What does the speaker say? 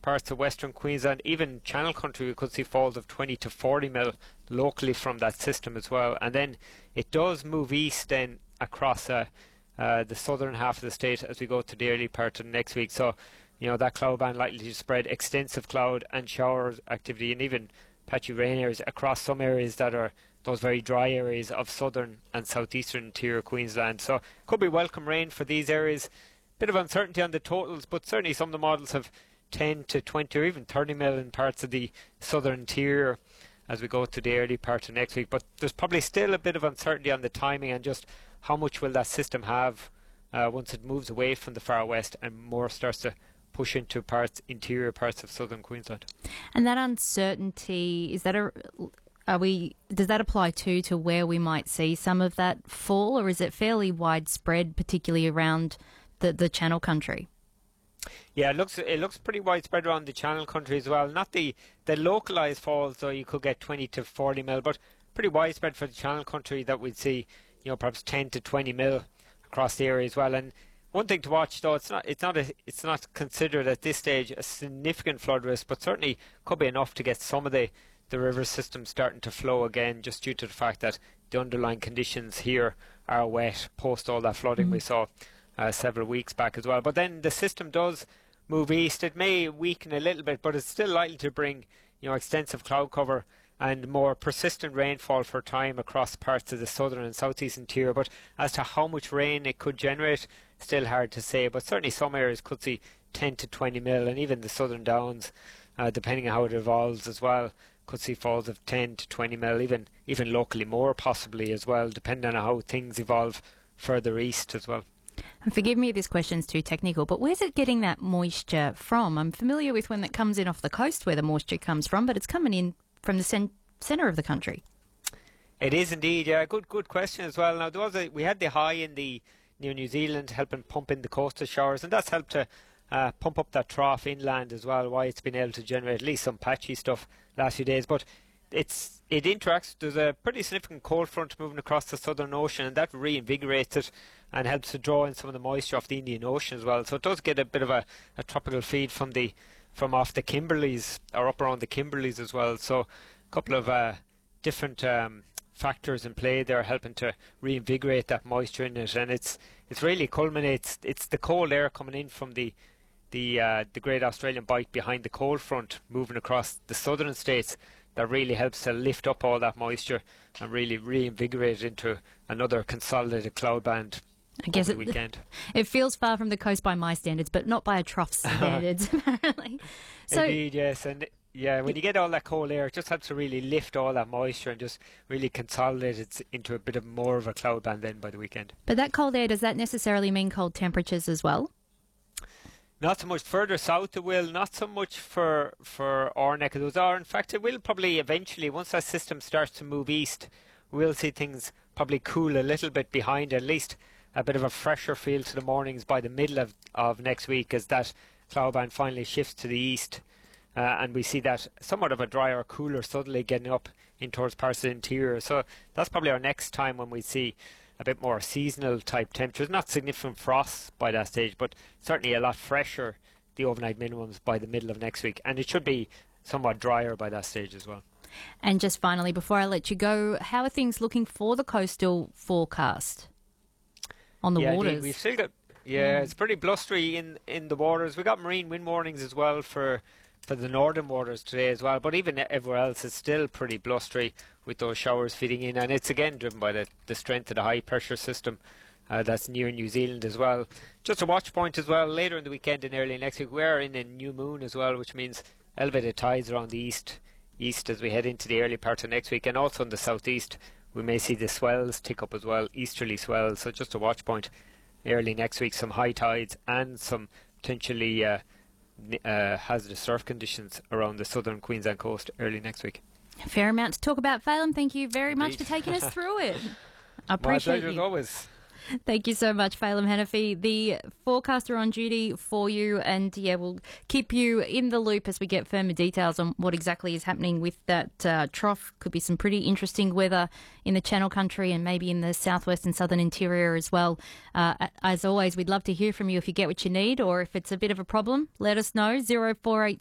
parts of Western Queensland, even Channel Country, we could see falls of 20 to 40 mil locally from that system as well. And then it does move east then across the southern half of the state as we go to the early part of next week. So, that cloud band likely to spread extensive cloud and shower activity and even patchy rain areas across some areas that are those very dry areas of southern and southeastern interior Queensland. So could be welcome rain for these areas. Bit of uncertainty on the totals, but certainly some of the models have 10 to 20 or even 30 mil in parts of the southern interior as we go to the early part of next week. But there's probably still a bit of uncertainty on the timing and just how much will that system have once it moves away from the far west and more starts to push into interior parts of southern Queensland. And that uncertainty, does that apply to where we might see some of that fall, or is it fairly widespread, particularly around the Channel Country? Yeah, it looks pretty widespread around the Channel Country as well. Not the localised falls, though you could get 20 to 40 mil, but pretty widespread for the Channel Country that we'd see, perhaps 10 to 20 mil across the area as well. And one thing to watch, though, it's not considered at this stage a significant flood risk, but certainly could be enough to get some of the river system starting to flow again, just due to the fact that the underlying conditions here are wet post all that flooding we saw several weeks back as well. But then the system does move east. It may weaken a little bit, but it's still likely to bring extensive cloud cover and more persistent rainfall for time across parts of the southern and southeast interior. But as to how much rain it could generate, still hard to say. But certainly some areas could see 10 to 20 mil, and even the Southern Downs, depending on how it evolves as well, could see falls of 10 to 20 mil, even locally more possibly as well, depending on how things evolve further east as well. And forgive me if this question's too technical, but where's it getting that moisture from? I'm familiar with when it comes in off the coast where the moisture comes from, but it's coming in from the centre of the country. It is indeed, yeah. Good question as well. Now, we had the high in the near New Zealand helping pump in the coastal showers, and that's helped to pump up that trough inland as well, why it's been able to generate at least some patchy stuff last few days. But it interacts. There's a pretty significant cold front moving across the Southern Ocean, and that reinvigorates it and helps to draw in some of the moisture off the Indian Ocean as well. So it does get a bit of a tropical feed from off the Kimberleys, or up around the Kimberleys as well. So a couple of different factors in play there helping to reinvigorate that moisture in it, and it's really culminates. It's the cold air coming in from the Great Australian Bight behind the cold front moving across the southern states that really helps to lift up all that moisture and really reinvigorate it into another consolidated cloud band. I guess the weekend. It feels far from the coast by my standards, but not by a trough's standards, apparently. So, indeed, yes. And yeah, when you get all that cold air, it just helps to really lift all that moisture and just really consolidate it into a bit of more of a cloud band then by the weekend. But that cold air, does that necessarily mean cold temperatures as well? Not so much further south it will, not so much for our neck of those are. In fact, it will probably eventually, once that system starts to move east, we'll see things probably cool a little bit behind, at least a bit of a fresher feel to the mornings by the middle of next week as that cloud band finally shifts to the east. And we see that somewhat of a drier, cooler southerly getting up in towards parts of the interior. So that's probably our next time when we see a bit more seasonal type temperatures. Not significant frost by that stage, but certainly a lot fresher, the overnight minimums by the middle of next week. And it should be somewhat drier by that stage as well. And just finally, before I let you go, how are things looking for the coastal forecast on the waters? Indeed, we've still got, it's pretty blustery in the waters. We got marine wind warnings as well for the northern waters today as well, but even everywhere else it's still pretty blustery with those showers feeding in, and it's again driven by the strength of the high pressure system that's near New Zealand as well. Just a watch point as well, later in the weekend and early next week, we're in a new moon as well, which means elevated tides around the east as we head into the early part of next week, and also in the southeast we may see the swells tick up as well, easterly swells. So just a watch point early next week, some high tides and some potentially hazardous surf conditions around the southern Queensland coast early next week. A fair amount to talk about, Phelim. Thank you very much for taking us through it. I appreciate My pleasure as always. Thank you so much, Phelim Hanafi, the forecaster on duty for you, and we'll keep you in the loop as we get firmer details on what exactly is happening with that trough. Could be some pretty interesting weather in the Channel Country and maybe in the southwest and southern interior as well. As always, we'd love to hear from you if you get what you need, or if it's a bit of a problem, let us know. 0487